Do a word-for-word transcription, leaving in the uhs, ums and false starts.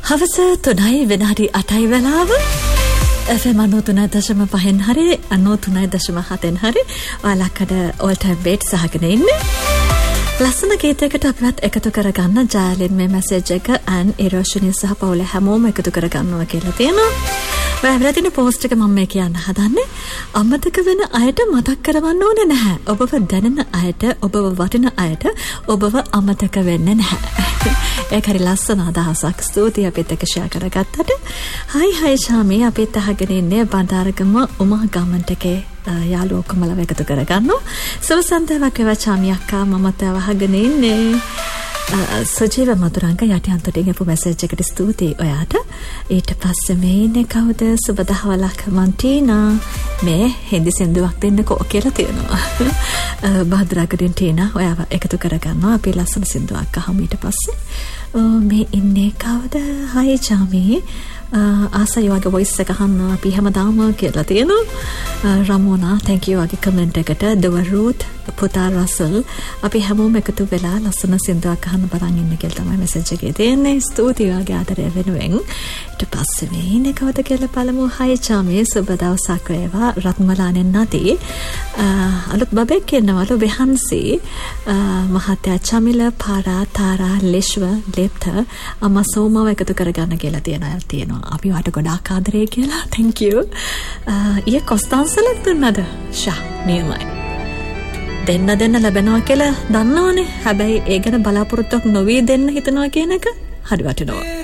හවස තුනයි විනාඩි අටයි වෙලාව එෆ් එම් අනෝතුනයි දශම පහෙන් හරි අනෝතුනයි දශම හතෙන් හරි ඔයාලකට ඕල් ටයිම් බේට් සහගෙන ඉන්නේ. ලස්සන ගීතයකට අපිවත් එකතු කරගන්න ජයලින් මේ මැසේජ් එක අන් ඉරෝෂණී සහ පවුල හැමෝම එකතු කරගන්නවා කියලා තියෙනවා. ඔයාලා දින පෝස්ට් එක මම මේ කියන්න හදන්නේ අමතක වෙන අයට මතක් කරවන්න ඕනේ නැහැ. ඔබව දැනෙන අයට, ඔබව වටින අයට ඔබව අමතක වෙන්නේ නැහැ. ඒක හරි ලස්සන අදහසක්. ස්තුතියි අපිත් එක්ක ෂෙයා කරගත්තට. හයි හයි ශාමී අපිත් අහගෙන ඉන්නේ බණ්ඩාරගම උමා ගමන්ට් එකේ යාළුවෝ කොමලව එකතු කරගන්නවා. සවසන්තාවක් වේවා ශාමී අක්කා මමත් අහගෙන ඉන්නේ. සජීව මధుරංග යටිඅන්තටින් අපු මැසේජ් එකට ස්තුතියි ඔයාට. ඊට පස්සේ මේ ඉන්නේ කවුද? සුබ දහවලක් මන්ටිනා මේ හින්දි සින්දුවක් දෙන්නකෝ කියලා තියෙනවා. බහදුරාගඩින් ටීනා ඔයාව එකතු කරගන්නවා. අපි ලස්සන සින්දුවක් අහමු ඊට පස්සේ. මේ ඉන්නේ කවුද? හයි චාමී ආසයි වගේ වොයිස් එක අහන්න අපි හැමදාම කියලා තියෙනවා. රමෝනා thank you වගේ කමෙන්ට් එකට දවරුත් පුතා රසල් අපි හැමෝම එකතු වෙලා ලස්සන සින්දුවක් අහන්න බලන් ඉන්න කියලා තමයි මැසේජ් එකේ තියෙන්නේ. ස්තුතියි වගේ ආදරය වෙනුවෙන්. ඊට පස්සේ මේ ඉන්නේ කවුද කියලා බලමු. හයි චාමී සුබ දවසක් වේවා. රත්මලානෙන් නැති අලුත් බබෙක් ඉන්නවලු වෙහන්සි මහත්තයා චමිල පාරා තාරා ලේශ්ව ලෙප්ත අම්මා සෝමාව එකතු කරගන්න කියලා තියෙනවා තියෙනවා. අපි වාට ගොඩාක් ආදරේ කියලා thank you. ඊයේ කොස්තාන්සලක් දුන්නද? ෂා නියමයි. දෙන්න දෙන්න ලැබෙනවා කියලා දන්නවනේ. හැබැයි ඒ ගැන බලාපොරොත්තුවක් නොවි දෙන්න හිතනවා කියන එක හරි වටිනවා.